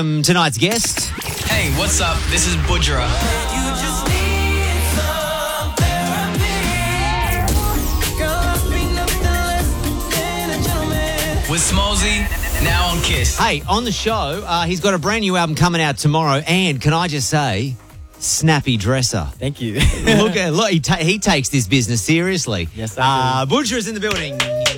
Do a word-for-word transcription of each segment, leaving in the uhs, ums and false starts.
Um, tonight's guest. Hey, what's up? This is Budra. With Smallzy, now on Kiss. Hey, on the show, uh, he's got a brand new album coming out tomorrow, and can I just say, snappy dresser. Thank you. look, at, look, he, ta- he takes this business seriously. Yes, I uh, Budra is in the building.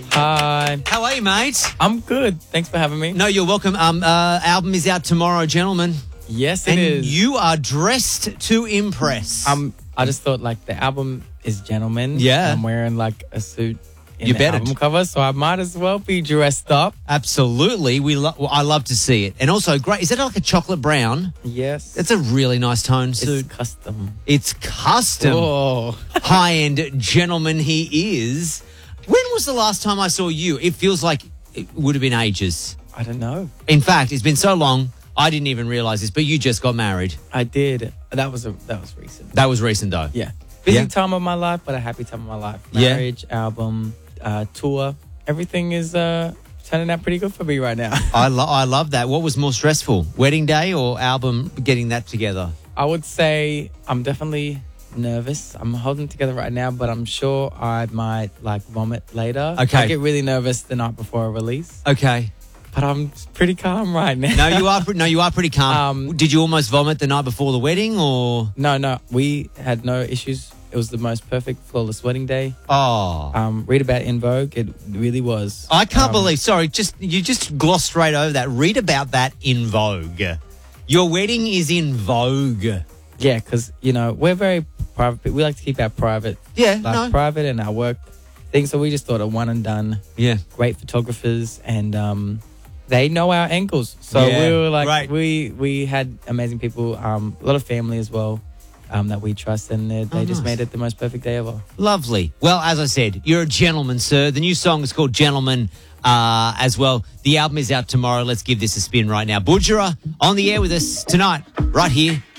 Hi. How are you, mate? I'm good. Thanks for having me. No, you're welcome. Um, uh, album is out tomorrow, gentlemen. Yes, it and is. you are dressed to impress. Um, I just thought like the album is gentleman. Yeah. I'm wearing like a suit in You the better. album cover, so I might as well be dressed up. Absolutely. We lo- well, I love to see it. And also, great. Is that like a chocolate brown? Yes. That's a really nice tone suit. It's custom. It's custom. Oh. High-end gentleman he is. When was the last time I saw you? It feels like it would have been ages. I don't know. In fact, it's been so long, I didn't even realize this, but you just got married. I did. That was a that was recent. That was recent, though. Yeah. Busy Yeah. time of my life, but a happy time of my life. Yeah. Marriage, album, uh, tour. Everything is uh, turning out pretty good for me right now. I, lo- I love that. What was more stressful, wedding day or album, getting that together? I would say I'm definitely nervous. I'm holding it together right now, but I'm sure I might like vomit later. Okay. I get really nervous the night before a release, Okay. but I'm pretty calm right now. No, you are. Pre- no, you are pretty calm. Um, Did you almost vomit the night before the wedding, or? no, no. We had no issues. It was the most perfect, flawless wedding day. Oh, Um, read about In Vogue. It really was. I can't Um, believe. Sorry, just you just glossed straight over that. Read about that in Vogue. Your wedding is in Vogue. Yeah, because you know we're very private. We like to keep our private, Yeah, like no. private, and our work thing. So we just thought a one and done. Yeah. Great photographers, and um, they know our angles. So Yeah, we were like, right. we we had amazing people, um, a lot of family as well, um, that we trust, and they, they Oh, just nice. made it the most perfect day ever. Lovely. Well, as I said, you're a gentleman, sir. The new song is called Gentleman uh, as well. The album is out tomorrow. Let's give this a spin right now. Budra on the air with us tonight, right here